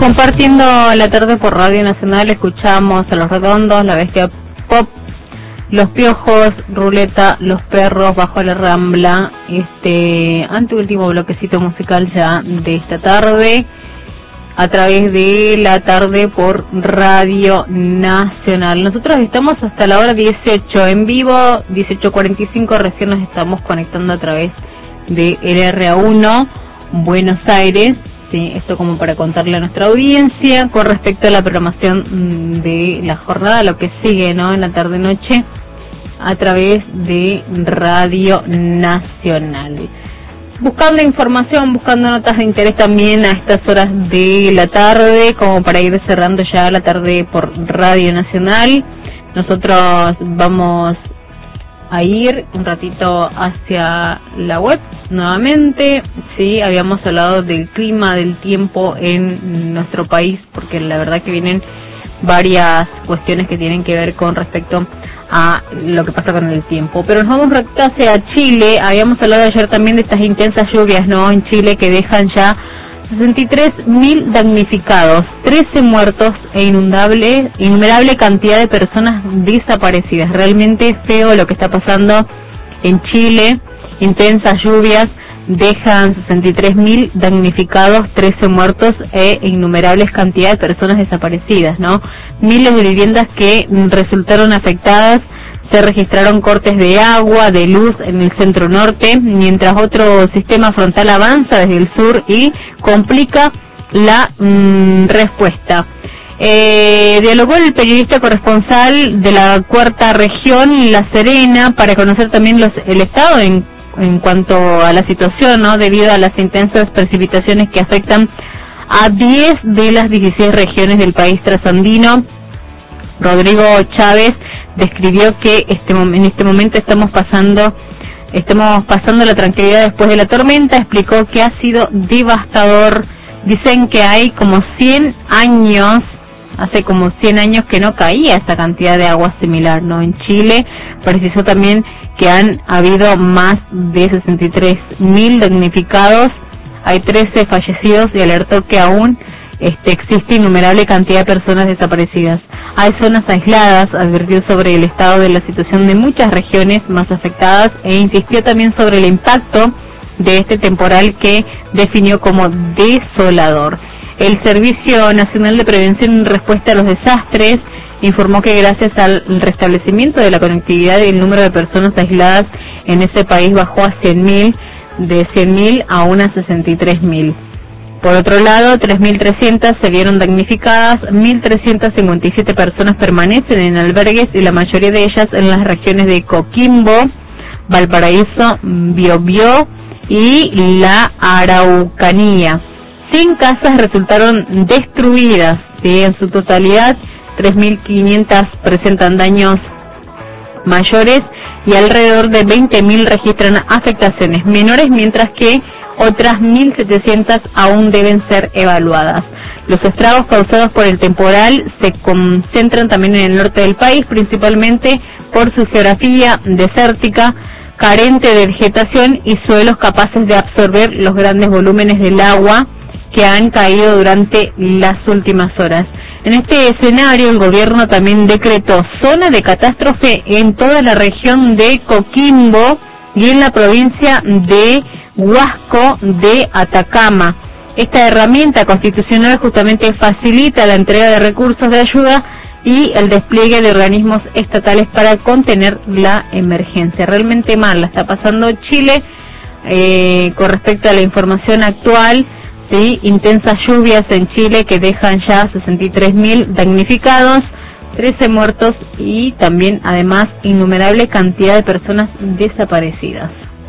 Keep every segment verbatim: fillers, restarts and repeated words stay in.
Compartiendo la tarde por Radio Nacional, escuchamos a Los Redondos, La Bestia Pop, Los Piojos, Ruleta, Los Perros, Bajo la Rambla, este anteúltimo bloquecito musical ya de esta tarde, a través de la tarde por Radio Nacional. Nosotros estamos hasta la hora dieciocho en vivo, dieciocho cuarenta y cinco, recién nos estamos conectando a través de R R A uno, Buenos Aires. Sí, esto como para contarle a nuestra audiencia con respecto a la programación de la jornada, lo que sigue, ¿no?, en la tarde-noche a través de Radio Nacional. Buscando información, buscando notas de interés también a estas horas de la tarde, como para ir cerrando ya la tarde por Radio Nacional. Nosotros vamos a ir un ratito hacia la web nuevamente. Sí, habíamos hablado del clima, del tiempo en nuestro país, porque la verdad que vienen varias cuestiones que tienen que ver con respecto a lo que pasa con el tiempo. Pero nos vamos un ratito hacia Chile. Habíamos hablado ayer también de estas intensas lluvias, ¿no?, en Chile, que dejan ya sesenta y tres mil damnificados, trece muertos e inundable, innumerable cantidad de personas desaparecidas. Realmente feo lo que está pasando en Chile. Intensas lluvias dejan sesenta y tres mil damnificados, trece muertos e innumerables cantidades de personas desaparecidas, ¿no? Miles de viviendas que resultaron afectadas. Se registraron cortes de agua, de luz en el centro norte, mientras otro sistema frontal avanza desde el sur y complica la mmm, respuesta. Eh, dialogó el periodista corresponsal de la cuarta región, La Serena, para conocer también los, el estado en, en cuanto a la situación, ¿no?, debido a las intensas precipitaciones que afectan a diez de las dieciséis regiones del país trasandino. Rodrigo Chávez describió que este en este momento estamos pasando estamos pasando la tranquilidad después de la tormenta. Explicó que ha sido devastador. Dicen que hay como cien años, hace como cien años que no caía esta cantidad de agua similar, ¿no?, en Chile. Precisó también que han habido más de sesenta y tres mil damnificados, hay trece fallecidos y alertó que aún Este, existe innumerable cantidad de personas desaparecidas. Hay zonas aisladas, advirtió sobre el estado de la situación de muchas regiones más afectadas e insistió también sobre el impacto de este temporal que definió como desolador. El Servicio Nacional de Prevención y Respuesta a los Desastres informó que gracias al restablecimiento de la conectividad, el número de personas aisladas en ese país bajó a cien mil, de cien mil a unas sesenta y tres mil. Por otro lado, tres mil trescientas se vieron damnificadas, mil trescientas cincuenta y siete personas permanecen en albergues y la mayoría de ellas en las regiones de Coquimbo, Valparaíso, Biobío y la Araucanía. cien casas resultaron destruidas, ¿sí?, en su totalidad tres mil quinientas presentan daños mayores y alrededor de veinte mil registran afectaciones menores, mientras que otras mil setecientas aún deben ser evaluadas. Los estragos causados por el temporal se concentran también en el norte del país, principalmente por su geografía desértica, carente de vegetación y suelos capaces de absorber los grandes volúmenes del agua que han caído durante las últimas horas. En este escenario, el gobierno también decretó zona de catástrofe en toda la región de Coquimbo y en la provincia de Huasco de Atacama. Esta herramienta constitucional justamente facilita la entrega de recursos de ayuda y el despliegue de organismos estatales para contener la emergencia. Realmente mal la está pasando Chile eh, con respecto a la información actual. Sí, intensas lluvias en Chile que dejan ya sesenta y tres mil damnificados, trece muertos y también además innumerable cantidad de personas desaparecidas.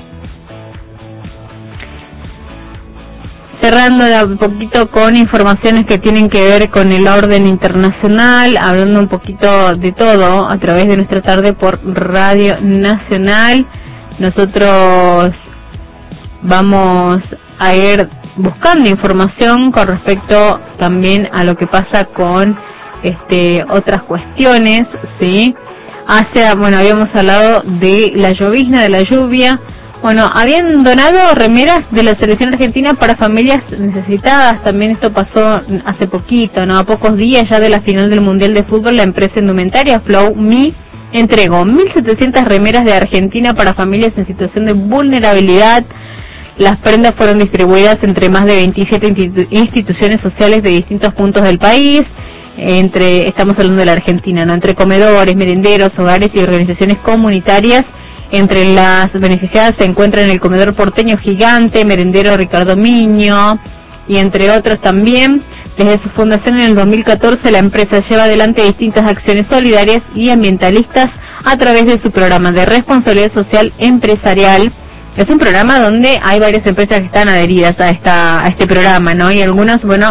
Cerrando un poquito con informaciones que tienen que ver con el orden internacional, hablando un poquito de todo a través de nuestra tarde por Radio Nacional. Nosotros vamos a ir buscando información con respecto también a lo que pasa con este otras cuestiones, ¿sí? Hace, bueno, habíamos hablado de la llovizna, de la lluvia. Bueno, habían donado remeras de la selección argentina para familias necesitadas. También esto pasó hace poquito, ¿no? A pocos días ya de la final del Mundial de Fútbol, la empresa indumentaria Flow Me entregó mil setecientas remeras de Argentina para familias en situación de vulnerabilidad. Las prendas fueron distribuidas entre más de veintisiete institu instituciones sociales de distintos puntos del país. Entre, estamos hablando de la Argentina, ¿no? Entre comedores, merenderos, hogares y organizaciones comunitarias. Entre las beneficiadas se encuentran el comedor porteño Gigante, merendero Ricardo Miño y entre otros también. Desde su fundación en el dos mil catorce, la empresa lleva adelante distintas acciones solidarias y ambientalistas a través de su programa de responsabilidad social empresarial. Es un programa donde hay varias empresas que están adheridas a esta a este programa, ¿no? Y algunas, bueno,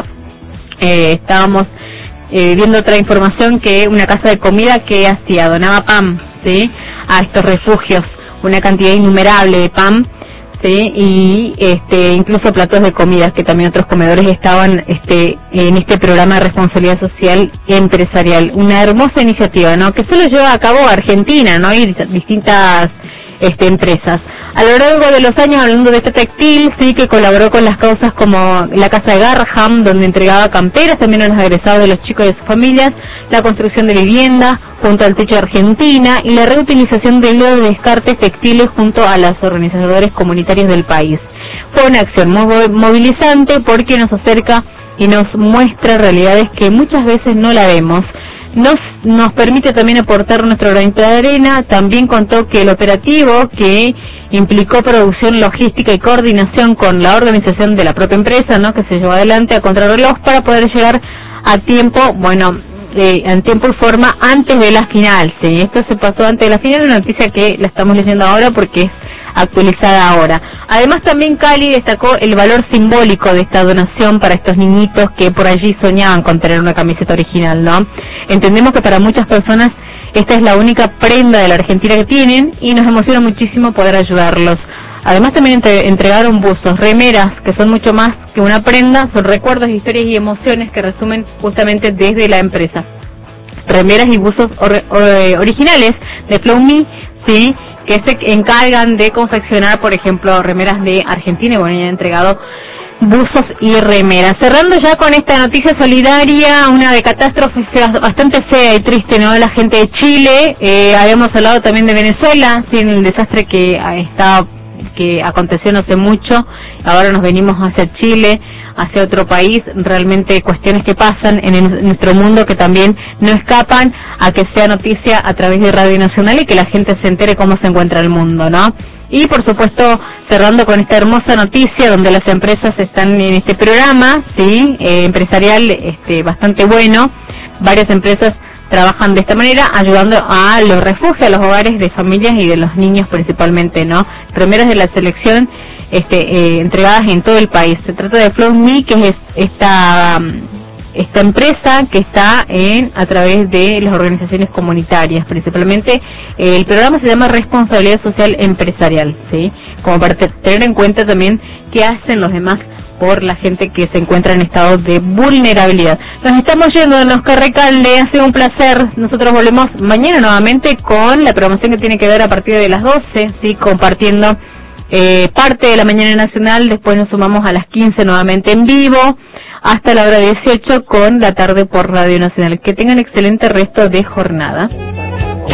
eh, estábamos eh, viendo otra información que una casa de comida que hacía, donaba pan, ¿sí?, a estos refugios, una cantidad innumerable de pan, ¿sí?, y este incluso platos de comidas que también otros comedores estaban este en este programa de responsabilidad social empresarial. Una hermosa iniciativa, ¿no?, que solo lleva a cabo Argentina, ¿no?, y distintas este empresas. A lo largo de los años, hablando de este textil, sí que colaboró con las causas como la Casa de Garham, donde entregaba camperas también a los egresados de los chicos de sus familias, la construcción de vivienda junto al Techo de Argentina y la reutilización de los descartes textiles junto a los organizadores comunitarios del país. Fue una acción muy movilizante porque nos acerca y nos muestra realidades que muchas veces no la vemos. Nos, nos permite también aportar nuestro granito de arena. También contó que el operativo, que implicó producción, logística y coordinación con la organización de la propia empresa, ¿no?, que se llevó adelante a contrarreloj para poder llegar a tiempo, bueno, eh, en tiempo y forma antes de la final, ¿sí? Esto se pasó antes de la final, una noticia que la estamos leyendo ahora porque es actualizada ahora. Además también Cali destacó el valor simbólico de esta donación para estos niñitos que por allí soñaban con tener una camiseta original, ¿no? Entendemos que para muchas personas esta es la única prenda de la Argentina que tienen y nos emociona muchísimo poder ayudarlos. Además también entre, entregaron buzos, remeras, que son mucho más que una prenda, son recuerdos, historias y emociones que resumen justamente desde la empresa. Remeras y buzos or, or, originales de Flow Me, ¿sí?, que se encargan de confeccionar, por ejemplo, remeras de Argentina, y bueno, ya han entregado buzos y remeras. Cerrando ya con esta noticia solidaria, una de catástrofe bastante fea y triste, ¿no? La gente de Chile, eh, habíamos hablado también de Venezuela, sí, en el desastre que está, que aconteció no hace mucho, ahora nos venimos hacia Chile, hacia otro país, realmente cuestiones que pasan en, el, en nuestro mundo que también no escapan a que sea noticia a través de Radio Nacional y que la gente se entere cómo se encuentra el mundo, ¿no? Y por supuesto, cerrando con esta hermosa noticia donde las empresas están en este programa, sí, eh, empresarial este bastante bueno, varias empresas trabajan de esta manera, ayudando a los refugios, a los hogares de familias y de los niños principalmente, ¿no? Remeras de la selección este eh, entregadas en todo el país. Se trata de Flow Me, que es esta esta empresa que está en a través de las organizaciones comunitarias, principalmente eh, el programa se llama Responsabilidad Social Empresarial, ¿sí? Como para tener en cuenta también qué hacen los demás por la gente que se encuentra en estado de vulnerabilidad. Nos estamos yendo a Oscar Recalde, ha sido un placer. Nosotros volvemos mañana nuevamente con la programación que tiene que ver a partir de las doce, ¿sí? Compartiendo eh, parte de la Mañana Nacional, después nos sumamos a las quince nuevamente en vivo, hasta la hora dieciocho con la tarde por Radio Nacional. Que tengan excelente resto de jornada.